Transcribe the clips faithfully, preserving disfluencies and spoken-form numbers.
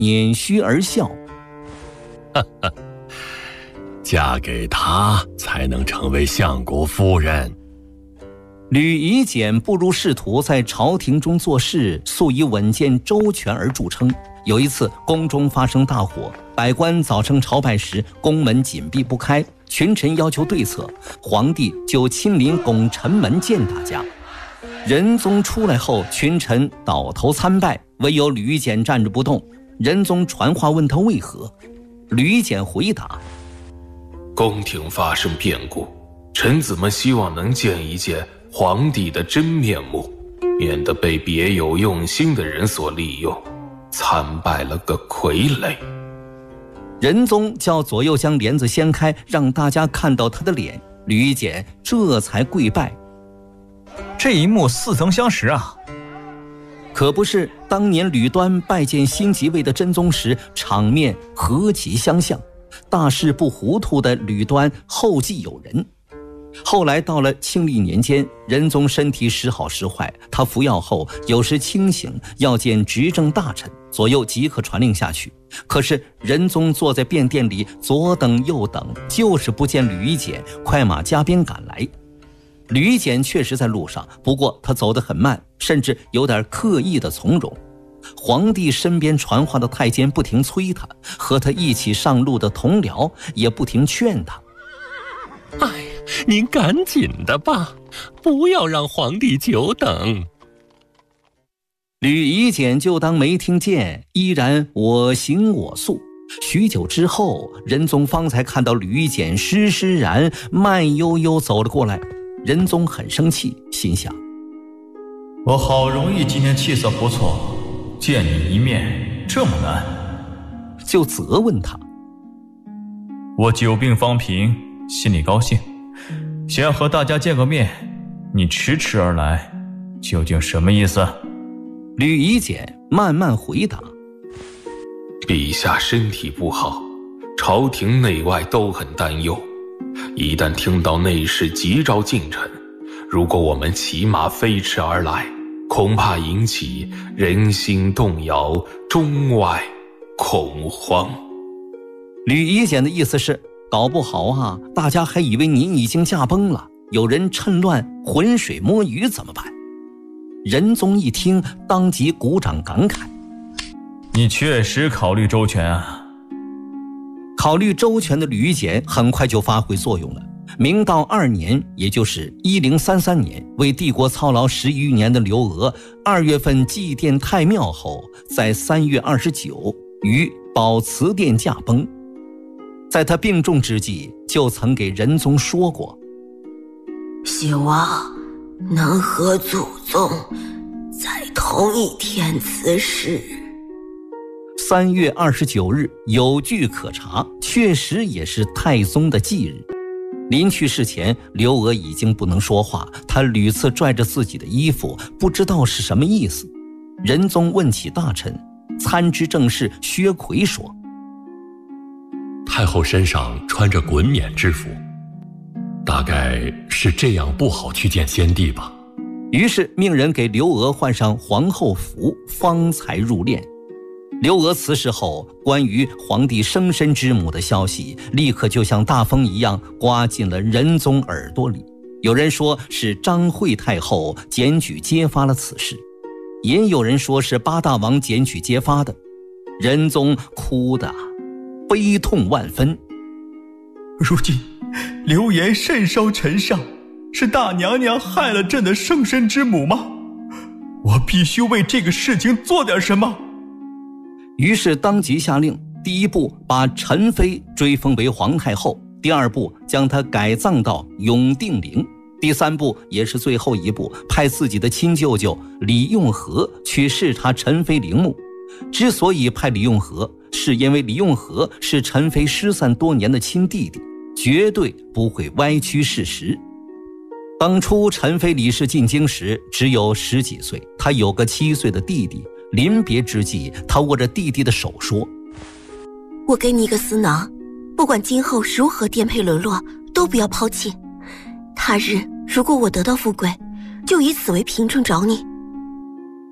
捻须而笑。 哈哈，嫁给他才能成为相国夫人。 吕夷简不辱仕途，在朝廷中做事素以稳健周全而著称。有一次宫中发生大火，百官早晨朝拜时，宫门紧闭不开，群臣要求对策，皇帝就亲临拱辰门见大家。仁宗出来后，群臣倒头参拜，唯有吕夷简站着不动。仁宗传话问他为何，吕夷简回答： 宫廷发生变故，臣子们希望能见一见皇帝的真面目，免得被别有用心的人所利用，参拜了个傀儡。 仁宗叫左右将帘子掀开，让大家看到他的脸，吕夷简这才跪拜。 这一幕似曾相识啊！ 可不是，当年吕端拜见新即位的真宗时，场面何其相像。大事不糊涂的吕端后继有人。后来到了庆历年间，仁宗身体时好时坏，他服药后有时清醒，要见执政大臣，左右即刻传令下去。可是仁宗坐在便殿里左等右等，就是不见吕夷简，快马加鞭赶来。吕夷简确实在路上，不过他走得很慢，甚至有点刻意的从容。皇帝身边传话的太监不停催他，和他一起上路的同僚也不停劝他： 哎呀，您赶紧的吧，不要让皇帝久等。 吕夷简就当没听见，依然我行我素。许久之后，仁宗方才看到吕夷简施施然慢悠悠走了过来。仁宗很生气，心想： 我好容易今天气色不错，见你一面这么难， 就责问他： 我久病方平，心里高兴，想要和大家见个面，你迟迟而来，究竟什么意思？ 吕夷简慢慢回答： 陛下身体不好，朝廷内外都很担忧，一旦听到内侍急召近臣，如果我们骑马飞驰而来，恐怕引起人心动摇，中外恐慌。 吕夷简的意思是，搞不好啊，大家还以为您已经驾崩了，有人趁乱浑水摸鱼怎么办？仁宗一听，当即鼓掌感慨： 你确实考虑周全啊。 考虑周全的吕夷简很快就发挥作用了。明道二年，也就是一零三三年，为帝国操劳十余年的刘娥，二月份祭奠太庙后，在三月二十九于宝慈殿驾崩。在他病重之际，就曾给仁宗说过： 希望能和祖宗在同一天辞世。 三月二十九日有据可查，确实也是太宗的忌日。临去世前，刘娥已经不能说话，她屡次拽着自己的衣服，不知道是什么意思。仁宗问起大臣，参知政事薛奎说： 太后身上穿着衮冕之服，大概是这样不好去见先帝吧。 于是命人给刘娥换上皇后服，方才入殓。刘娥辞世后，关于皇帝生身之母的消息立刻就像大风一样刮进了仁宗耳朵里。有人说是张惠太后检举揭发了此事，也有人说是八大王检举揭发的。仁宗哭得悲痛万分。 如今流言甚烧尘上，是大娘娘害了朕的生身之母吗？我必须为这个事情做点什么。 于是当即下令，第一步把陈妃追封为皇太后，第二步将她改葬到永定陵，第三步也是最后一步，派自己的亲舅舅李用和去视察陈妃陵墓。之所以派李用和，是因为李用和是陈妃失散多年的亲弟弟，绝对不会歪曲事实。当初陈妃李氏进京时只有十几岁，她有个七岁的弟弟。临别之际，他握着弟弟的手说： 我给你一个私囊，不管今后如何颠沛沦落，都不要抛弃。他日如果我得到富贵，就以此为凭证找你。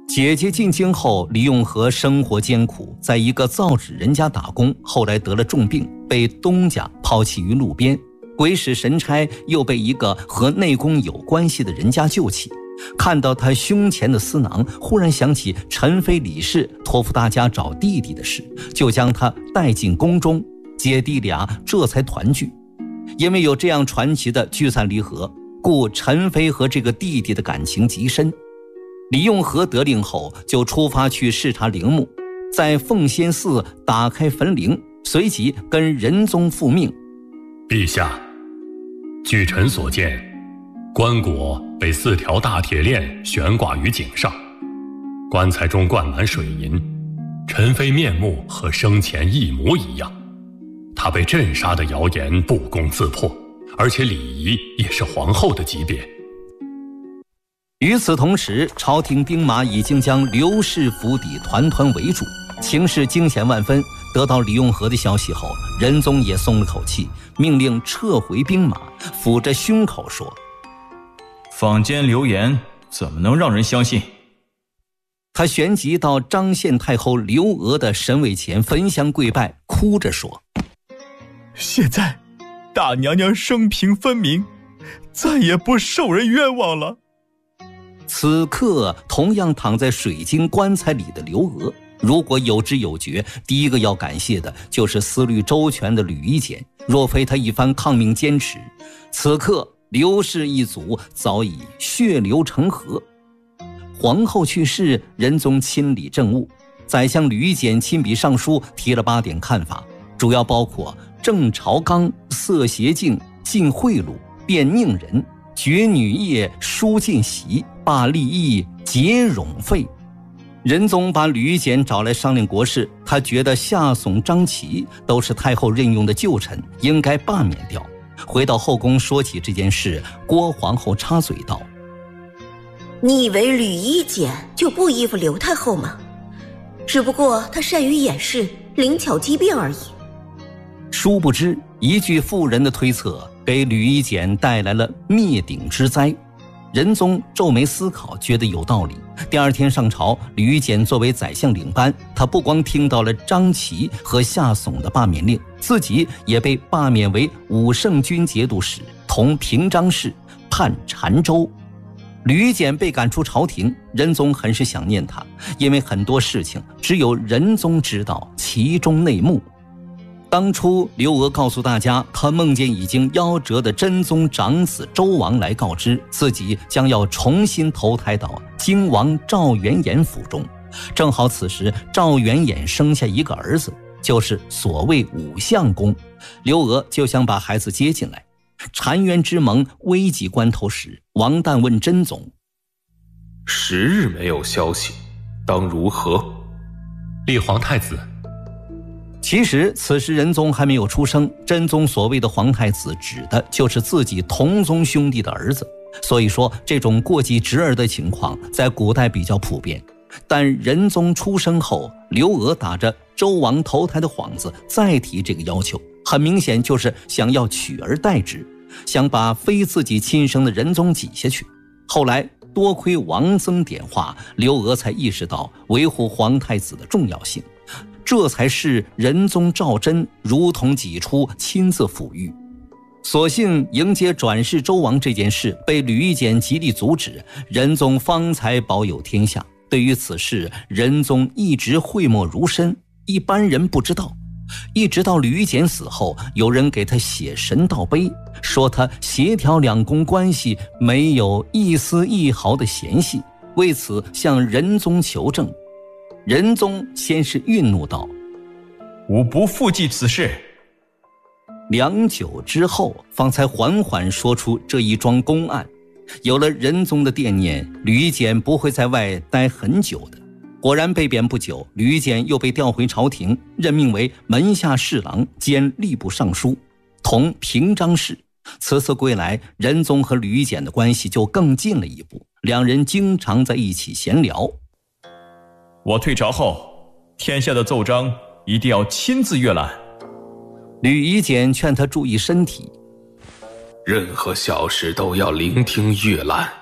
姐姐进京后，李用和生活艰苦，在一个造纸人家打工，后来得了重病，被东家抛弃于路边。鬼使神差，又被一个和内宫有关系的人家救起。看到他胸前的丝囊，忽然想起陈妃李氏托付大家找弟弟的事，就将他带进宫中，姐弟俩这才团聚。因为有这样传奇的聚散离合，故陈妃和这个弟弟的感情极深。李用和得令后，就出发去视察陵墓，在奉先寺打开坟陵，随即跟仁宗复命。 陛下，据臣所见，棺椁被四条大铁链悬挂于井上，棺材中灌满水银，陈妃面目和生前一模一样。她被镇杀的谣言不攻自破，而且礼仪也是皇后的级别。 与此同时，朝廷兵马已经将刘氏府邸团团围住，情势惊险万分。得到李用和的消息后，仁宗也松了口气，命令撤回兵马，抚着胸口说： 坊间流言怎么能让人相信？ 他旋即到张献太后刘娥的神位前焚香跪拜，哭着说： 现在大娘娘生平分明，再也不受人冤枉了。 此刻同样躺在水晶棺材里的刘娥，如果有知有觉，第一个要感谢的就是思虑周全的吕夷简。若非他一番抗命坚持，此刻刘氏一族早已血流成河。皇后去世，仁宗亲理政务，宰相吕夷简亲笔上书，提了八点看法，主要包括正朝纲、色邪径、禁贿赂、变佞人、绝女业、疏禁习、罢利益、节冗费。仁宗把吕夷简找来商量国事，他觉得夏竦、张琪都是太后任用的旧臣，应该罢免掉。回到后宫说起这件事，郭皇后插嘴道： 你以为吕夷简就不依附刘太后吗？只不过她善于掩饰，灵巧机变而已。 殊不知一句妇人的推测，给吕夷简带来了灭顶之灾。仁宗皱眉思考，觉得有道理。第二天上朝，吕夷简作为宰相领班，他不光听到了张琪和夏竦的罢免令，自己也被罢免为武圣军节度使，同平章事，判澶州。吕夷简被赶出朝廷，仁宗很是想念他，因为很多事情只有仁宗知道其中内幕。当初刘娥告诉大家，她梦见已经夭折的真宗长子周王来告知自己将要重新投胎到京王赵元衍府中。正好此时赵元衍生下一个儿子，就是所谓武相公。刘娥就想把孩子接进来。澶渊之盟危急关头时，王旦问真宗： 十日没有消息，当如何？ 立皇太子。 其实此时仁宗还没有出生，真宗所谓的皇太子指的就是自己同宗兄弟的儿子，所以说这种过继侄儿的情况在古代比较普遍。但仁宗出生后，刘娥打着周王投胎的幌子再提这个要求，很明显就是想要取而代之，想把非自己亲生的仁宗挤下去。后来多亏王僧点化，刘娥才意识到维护皇太子的重要性，这才是仁宗赵祯如同己出，亲自抚育。所幸迎接转世周王这件事被吕夷简极力阻止，仁宗方才保有天下。对于此事，仁宗一直讳莫如深，一般人不知道。一直到吕夷简死后，有人给他写神道碑，说他协调两宫关系没有一丝一毫的嫌隙，为此向仁宗求证。仁宗先是愠怒道： 吾不复记此事。 良久之后，方才缓缓说出这一桩公案。有了仁宗的惦念，吕夷简不会在外待很久的。果然被贬不久，吕夷简又被调回朝廷，任命为门下侍郎兼吏部尚书，同平章事。此次归来，仁宗和吕夷简的关系就更近了一步，两人经常在一起闲聊。 我退朝后，天下的奏章一定要亲自阅览。 吕夷简劝他注意身体， 任何小事都要聆听阅览，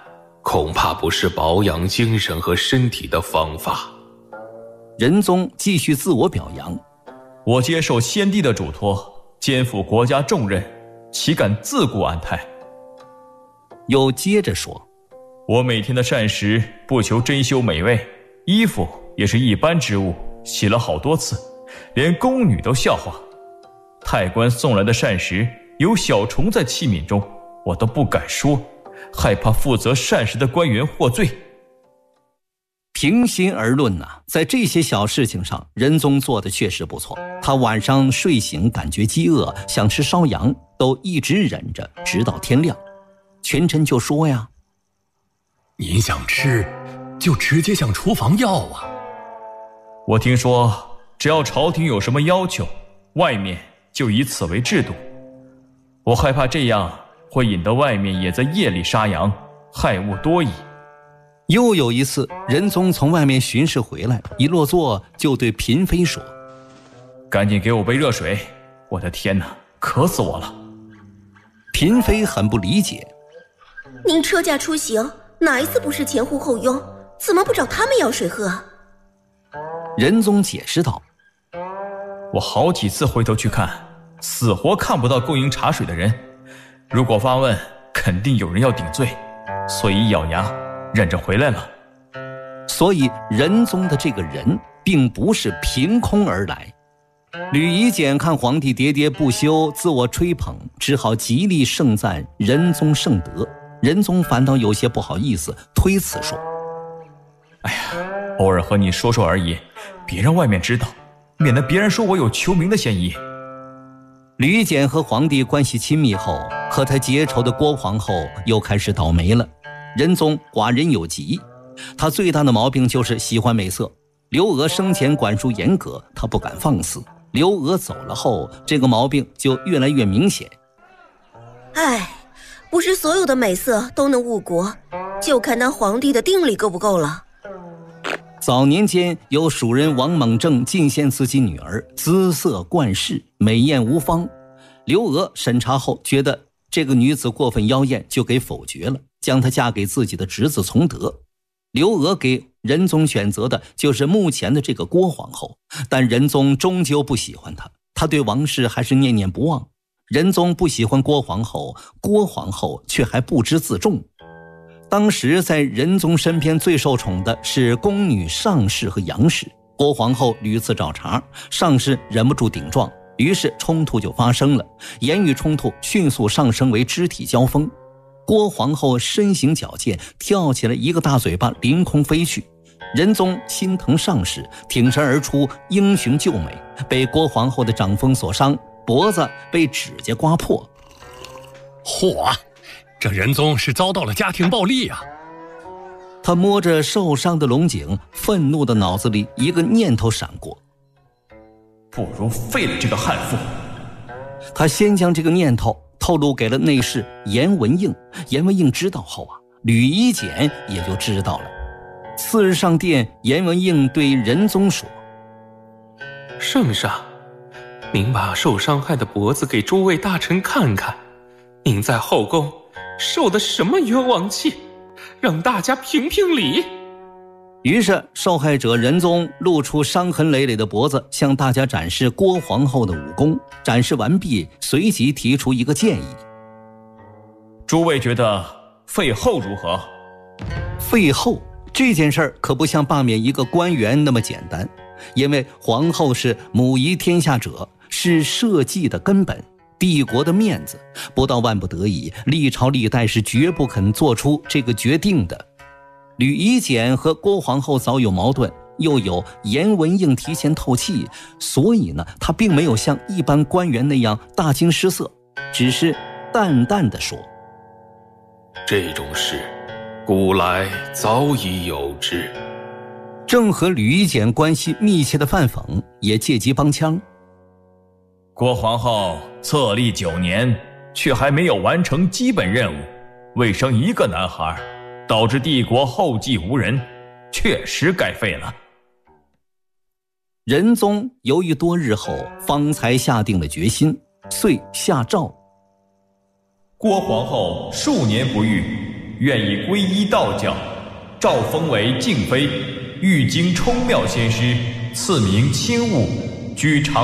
恐怕不是保养精神和身体的方法。 仁宗继续自我表扬： 我接受先帝的嘱托，肩负国家重任，岂敢自顾安泰。 又接着说： 我每天的膳食不求珍馐美味，衣服也是一般之物，洗了好多次，连宫女都笑话。太官送来的膳食有小虫在器皿中，我都不敢说，害怕负责膳食的官员获罪。 平心而论啊，在这些小事情上，仁宗做的确实不错。他晚上睡醒感觉饥饿，想吃烧羊，都一直忍着，直到天亮。群臣就说呀： 您想吃，就直接向厨房要啊。 我听说，只要朝廷有什么要求，外面就以此为制度。我害怕这样会引得外面也在夜里杀羊，害物多矣。 又有一次，仁宗从外面巡视回来，一落座就对嫔妃说： 赶紧给我杯热水，我的天哪，渴死我了。 嫔妃很不理解： 您车驾出行，哪一次不是前呼后拥？怎么不找他们要水喝？ 仁宗解释道： 我好几次回头去看，死活看不到供应茶水的人，如果发问，肯定有人要顶罪，所以咬牙忍着回来了。 所以仁宗的这个人并不是凭空而来。吕夷简看皇帝喋喋不休，自我吹捧，只好极力盛赞仁宗圣德。仁宗反倒有些不好意思，推辞说： 哎呀，偶尔和你说说而已，别让外面知道，免得别人说我有求名的嫌疑。 吕夷简和皇帝关系亲密后，和他结仇的郭皇后又开始倒霉了。仁宗寡人有疾，他最大的毛病就是喜欢美色。刘娥生前管束严格，他不敢放肆。刘娥走了后，这个毛病就越来越明显。 唉，不是所有的美色都能误国，就看那皇帝的定力够不够了。 早年间有蜀人王猛正进献自己女儿，姿色冠饰，美艳无方。刘娥审查后觉得这个女子过分妖艳，就给否决了，将她嫁给自己的侄子从德。刘娥给仁宗选择的就是目前的这个郭皇后，但仁宗终究不喜欢她，他对王室还是念念不忘。仁宗不喜欢郭皇后，郭皇后却还不知自重。当时在仁宗身边最受宠的是宫女尚氏和杨氏，郭皇后屡次找茬，尚氏忍不住顶撞，于是冲突就发生了，言语冲突迅速上升为肢体交锋。郭皇后身形矫健，跳起来一个大嘴巴凌空飞去。仁宗心疼尚氏，挺身而出，英雄救美，被郭皇后的掌风所伤，脖子被指甲刮破。 嚯，这仁宗是遭到了家庭暴力啊！ 他摸着受伤的龙井，愤怒的脑子里一个念头闪过： 不如废了这个悍妇。 他先将这个念头透露给了内侍严文应，严文应知道后啊，吕夷简也就知道了。次日上殿，严文应对仁宗说： 圣上，您把受伤害的脖子给诸位大臣看看，您在后宫受的什么冤枉气，让大家评评理。 于是受害者仁宗露出伤痕累累的脖子，向大家展示郭皇后的武功。展示完毕，随即提出一个建议： 诸位觉得废后如何？ 废后这件事儿可不像罢免一个官员那么简单，因为皇后是母仪天下者，是社稷的根本，帝国的面子，不到万不得已，历朝历代是绝不肯做出这个决定的。吕夷简和郭皇后早有矛盾，又有严文应提前透气，所以呢，他并没有像一般官员那样大惊失色，只是淡淡地说： 这种事古来早已有之。 正和吕夷简关系密切的范讽也借机帮腔： 郭皇后册立九年，却还没有完成基本任务，未生一个男孩，导致帝国后继无人，确实该废了。 仁宗犹豫多日后，方才下定了决心，遂下诏： 郭皇后数年不育， 愿意皈依道教，诏封为敬妃，玉京冲妙仙师，赐名清悟，居长